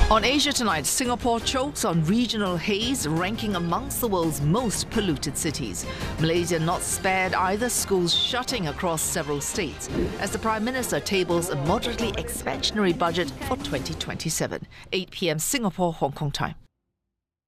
On Asia Tonight, Singapore chokes on regional haze, ranking amongst the world's most polluted cities. Malaysia not spared either, schools shutting across several states as the Prime Minister tables a moderately expansionary budget for 2027. 8 p.m. Singapore, Hong Kong time.